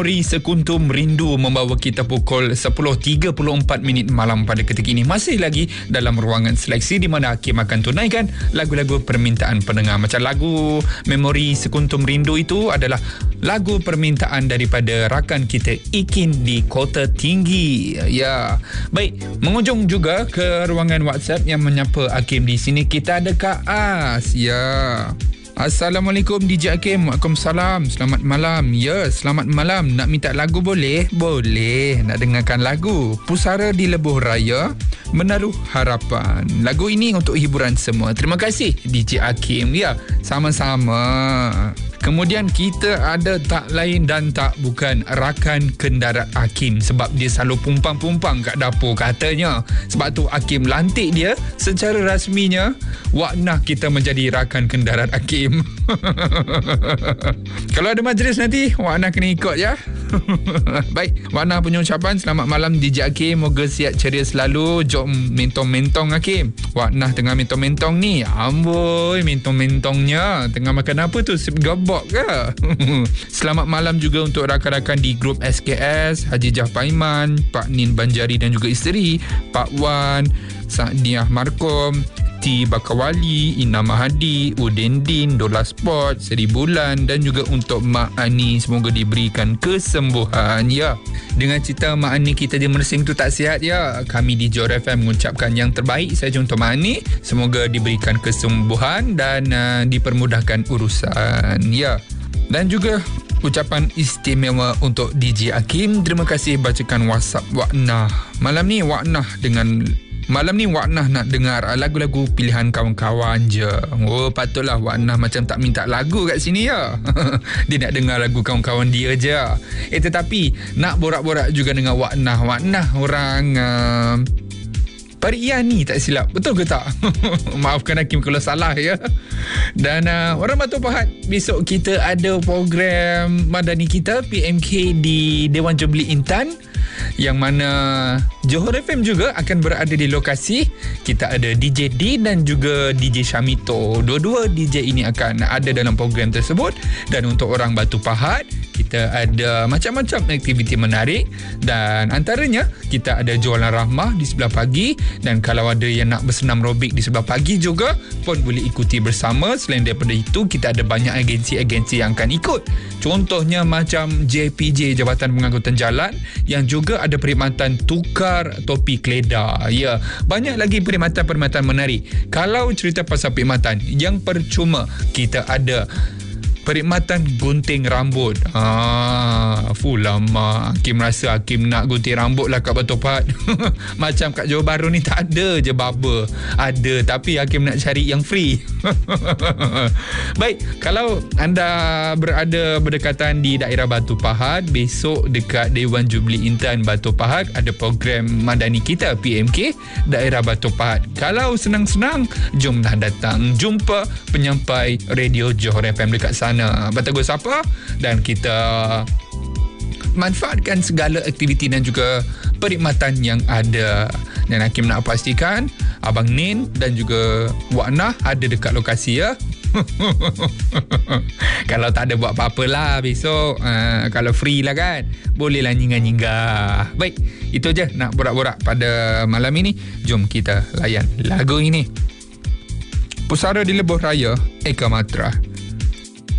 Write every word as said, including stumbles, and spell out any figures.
Memori Sekuntum Rindu membawa kita pukul sepuluh tiga puluh empat minit malam pada ketika ini. Masih lagi dalam ruangan seleksi di mana Hakim akan tunaikan lagu-lagu permintaan pendengar. Macam lagu Memori Sekuntum Rindu itu adalah lagu permintaan daripada rakan kita Ikin di Kota Tinggi. Ya, baik, mengunjung juga ke ruangan WhatsApp yang menyapa Hakim di sini. Kita ada Kak As. Ya. Assalamualaikum D J Hakim. Waalaikumsalam. Selamat malam. Ya, selamat malam. Nak minta lagu boleh? Boleh. Nak dengarkan lagu Pusara di Lebuh Raya, Menaruh Harapan. Lagu ini untuk hiburan semua. Terima kasih D J Hakim. Ya, sama-sama. Kemudian kita ada tak lain dan tak bukan rakan kendarat Hakim, sebab dia selalu pumpang-pumpang kat dapur katanya. Sebab tu Hakim lantik dia secara rasminya. Waknah kita menjadi rakan kendarat Hakim. Kalau ada majlis nanti, Waknah kena ikut ya. Baik, Waknah punya ucapan selamat malam D J Hakim. Moga sihat ceria selalu. Jom mentong-mentong Hakim. Waknah tengah mentong-mentong ni. Amboi, mentong-mentongnya tengah makan apa tu? Sip gabak ke? Selamat malam juga untuk rakan-rakan di grup S K S, Haji Jah Paiman, Pak Nin Banjari dan juga isteri, Pak Wan, Sa'diah Markom, T Bakawali, Ina Mahadi, Udendin, Dola Sport, Seri Bulan dan juga untuk Mak Ani, semoga diberikan kesembuhan ya. Dengan cerita Mak Ani kita di Mersing tu tak sihat ya, kami di Johor F M mengucapkan yang terbaik saja untuk Mak Ani, semoga diberikan kesembuhan dan uh, dipermudahkan urusan ya. Dan juga ucapan istimewa untuk D J Hakim. Terima kasih bacakan WhatsApp Waknah. Malam ni Waknah dengan Malam ni Waknah nak dengar lagu-lagu pilihan kawan-kawan je. Oh, patutlah Waknah macam tak minta lagu kat sini ya. Dia nak dengar lagu kawan-kawan dia je. Eh, tetapi nak borak-borak juga dengan Waknah. Waknah orang uh, Pariani tak silap. Betul ke tak? Maafkan Hakim kalau salah ya. Dan uh, orang Batu Pahat, besok kita ada program madani kita P M K di Dewan Jubilee Intan, yang mana Johor F M juga akan berada di lokasi. Kita ada D J D dan juga D J Syamito. Dua-dua D J ini akan ada dalam program tersebut. Dan untuk orang Batu Pahat, kita ada macam-macam aktiviti menarik. Dan antaranya kita ada jualan rahmah di sebelah pagi. Dan kalau ada yang nak bersenam robik di sebelah pagi juga pun boleh ikuti bersama. Selain daripada itu, kita ada banyak agensi-agensi yang akan ikut. Contohnya macam J P J, Jabatan Pengangkutan Jalan, yang juga ada perkhidmatan tukar topi keledar. Ya, banyak lagi perkhidmatan-perkhidmatan menarik. Kalau cerita pasal perkhidmatan yang percuma, kita ada perkhidmatan gunting rambut. Ah, full lama Hakim rasa Hakim nak gunting rambut lah kat Batu Pahat. Macam kat Johor Bahru ni tak ada je barber. Ada, tapi Hakim nak cari yang free. Baik, kalau anda berada berdekatan di daerah Batu Pahat, besok dekat Dewan Jubilee Intan Batu Pahat ada program madani kita P M K daerah Batu Pahat. Kalau senang-senang, jomlah datang jumpa penyampai radio Johor F M dekat sana. Batagus apa, dan kita manfaatkan segala aktiviti dan juga perkhidmatan yang ada. Dan Hakim nak pastikan Abang Nin dan juga Waknah ada dekat lokasi ya. Kalau tak ada buat apa-apa lah besok, uh, kalau free lah kan, bolehlah nyinggah-nyinggah. Baik, itu je nak borak-borak pada malam ini. Jom kita layan lagu ini. Pusara di Lebuh Raya, Eka Matra.